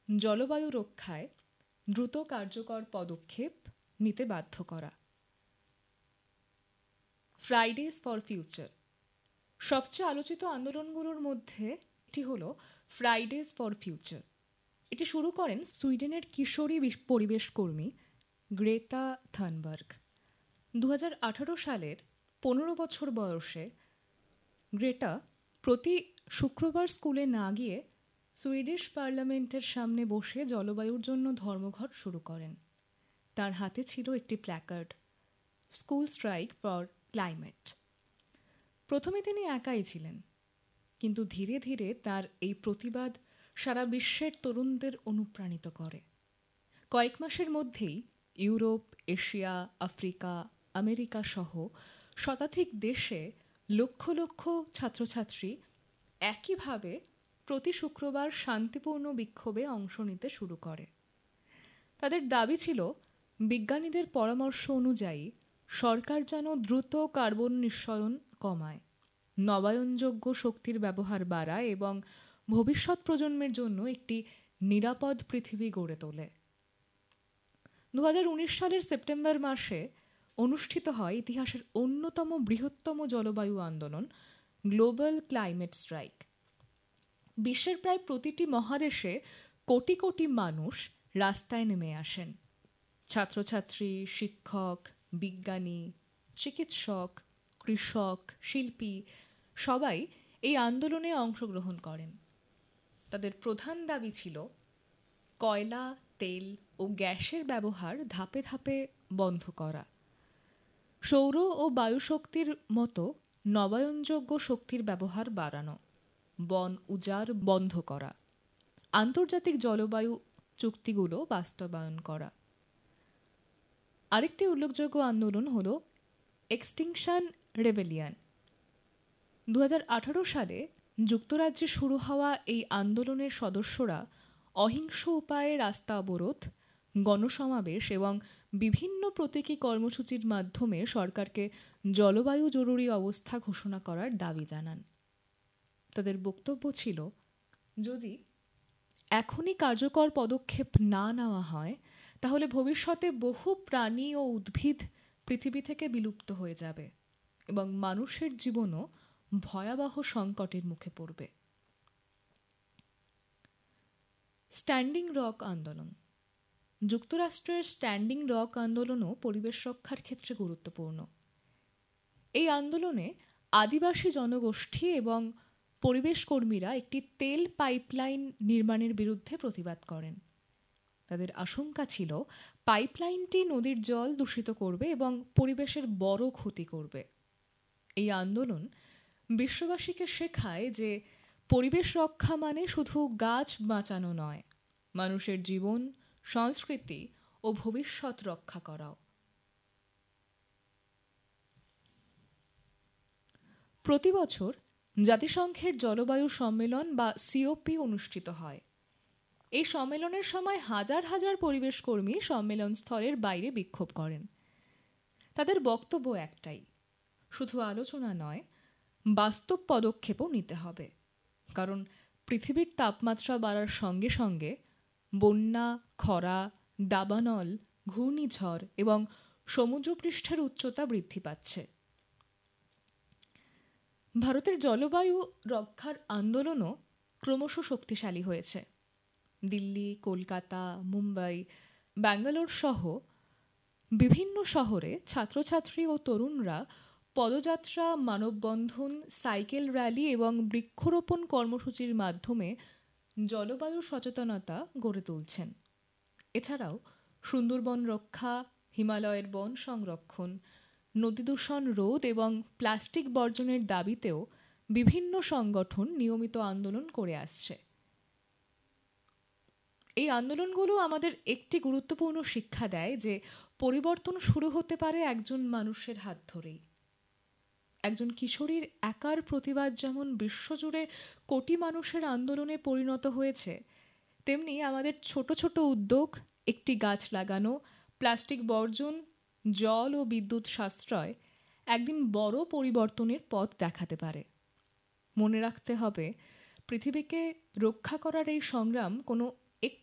জলবায়ু রক্ষায় দ্রুত কার্যকর পদক্ষেপ নিতে বাধ্য করা। Fridays for future. সবচেয়ে আলোচিত আন্দোলনগুলোর মধ্যে একটি হল ফ্রাইডেজ ফর ফিউচার। এটি শুরু করেন সুইডেনের কিশোরী পরিবেশ কর্মী গ্রেতা থানবার্গ। 2018 সালের 15 বছর বয়সে গ্রেটা প্রতি শুক্রবার স্কুলে না গিয়ে সুইডিশ পার্লামেন্টের সামনে বসে জলবায়ুর জন্য ধর্মঘট শুরু করেন। তার হাতে ছিল একটি placard, school strike for climate. প্রথমে তিনি একাই ছিলেন, কিন্তু ধীরে ধীরে তার এই প্রতিবাদ সারা বিশ্বের তরুণদের অনুপ্রাণিত করে। কয়েক মাসের মধ্যেই ইউরোপ, এশিয়া, আফ্রিকা, আমেরিকা সহ শতাধিক দেশে লক্ষ লক্ষ ছাত্রছাত্রী একইভাবে প্রতি শুক্রবার শান্তিপূর্ণ বিক্ষোভে অংশ নিতে শুরু করে। তাদের দাবি ছিল বিজ্ঞানীদের পরামর্শ অনুযায়ী সরকার যেন দ্রুত কার্বন নিঃসরণ কমায়, নবায়নযোগ্য শক্তির ব্যবহার বাড়ায় এবং ভবিষ্যৎ প্রজন্মের জন্য একটি নিরাপদ পৃথিবী গড়ে তোলে। 2019 সালের সেপ্টেম্বর মাসে অনুষ্ঠিত হয় ইতিহাসের অন্যতম বৃহত্তম জলবায়ু আন্দোলন গ্লোবাল ক্লাইমেট স্ট্রাইক। বিশ্বের প্রায় প্রতিটি মহাদেশে কোটি কোটি মানুষ রাস্তায় নেমে আসেন। ছাত্রছাত্রী, শিক্ষক, বিজ্ঞানী, চিকিৎসক, কৃষক, শিল্পী সবাই এই আন্দোলনে অংশগ্রহণ করেন। তাদের প্রধান দাবি ছিল কয়লা, তেল ও গ্যাসের ব্যবহার ধাপে ধাপে বন্ধ করা, সৌর ও বায়ুশক্তির মতো নবায়নযোগ্য শক্তির ব্যবহার বাড়ানো, বন উজাড় বন্ধ করা, আন্তর্জাতিক জলবায়ু চুক্তিগুলো বাস্তবায়ন করা। আরেকটি উল্লেখযোগ্য আন্দোলন হল এক্সটিংশন রেবেলিয়ন। 2018 সালে যুক্তরাজ্যে শুরু হওয়া এই আন্দোলনের সদস্যরা অহিংস উপায়ে রাস্তা অবরোধ, গণসমাবেশ এবং বিভিন্ন প্রতীকী কর্মসূচির মাধ্যমে সরকারকে জলবায়ু জরুরি অবস্থা ঘোষণা করার দাবি জানান। তাদের বক্তব্য ছিল, যদি এখনই কার্যকর পদক্ষেপ না নেওয়া হয় তাহলে ভবিষ্যতে বহু প্রাণী ও উদ্ভিদ পৃথিবী থেকে বিলুপ্ত হয়ে যাবে এবং মানুষের জীবনও ভয়াবহ সংকটের মুখে পড়বে। স্ট্যান্ডিং রক আন্দোলন। যুক্তরাষ্ট্রের স্ট্যান্ডিং রক আন্দোলনও পরিবেশ রক্ষার ক্ষেত্রে গুরুত্বপূর্ণ। এই আন্দোলনে আদিবাসী জনগোষ্ঠী এবং পরিবেশ কর্মীরা একটি তেল পাইপলাইন নির্মাণের বিরুদ্ধে প্রতিবাদ করেন। তাদের আশঙ্কা ছিল পাইপলাইনটি নদীর জল দূষিত করবে এবং পরিবেশের বড় ক্ষতি করবে। এই আন্দোলন বিশ্ববাসীকে শেখায় যে পরিবেশ রক্ষা মানে শুধু গাছ বাঁচানো নয়, মানুষের জীবন, সংস্কৃতি ও ভবিষ্যৎ রক্ষা করাও। প্রতি বছর জাতিসংঘের জলবায়ু সম্মেলন বা সিওপি অনুষ্ঠিত হয়। এই সম্মেলনের সময় হাজার হাজার পরিবেশ কর্মী সম্মেলন স্থলের বাইরে বিক্ষোভ করেন। তাদের বক্তব্য একটাই, শুধু আলোচনা নয়, বাস্তব পদক্ষেপও নিতে হবে। কারণ পৃথিবীর তাপমাত্রা বাড়ার সঙ্গে সঙ্গে বন্যা, খরা, দাবানল, ঘূর্ণিঝড় এবং সমুদ্রপৃষ্ঠের উচ্চতা বৃদ্ধি পাচ্ছে। ভারতের জলবায়ু রক্ষার আন্দোলনও ক্রমশ শক্তিশালী হয়েছে। দিল্লি, কলকাতা, মুম্বাই, ব্যাঙ্গালোর সহ বিভিন্ন শহরে ছাত্রছাত্রী ও তরুণরা পদযাত্রা, মানববন্ধন, সাইকেল র্যালি এবং বৃক্ষরোপণ কর্মসূচির মাধ্যমে জলবায়ু সচেতনতা গড়ে তুলছেন। এছাড়াও সুন্দরবন রক্ষা, হিমালয়ের বন সংরক্ষণ, নদী দূষণ রোধ এবং প্লাস্টিক বর্জনের দাবিতেও বিভিন্ন সংগঠন নিয়মিত আন্দোলন করে আসছে। এই আন্দোলনগুলো আমাদের একটি গুরুত্বপূর্ণ শিক্ষা দেয় যে পরিবর্তন শুরু হতে পারে একজন মানুষের হাত ধরেই। একজন কিশোরীর একার প্রতিবাদ যেমন বিশ্বজুড়ে কোটি মানুষের আন্দোলনে পরিণত হয়েছে, তেমনি আমাদের ছোট ছোট উদ্যোগ, একটি গাছ লাগানো, প্লাস্টিক বর্জন, জল ও বিদ্যুৎ সাশ্রয় একদিন বড় পরিবর্তনের পথ দেখাতে পারে। মনে রাখতে হবে, পৃথিবীকে রক্ষা করার এই সংগ্রাম কোনো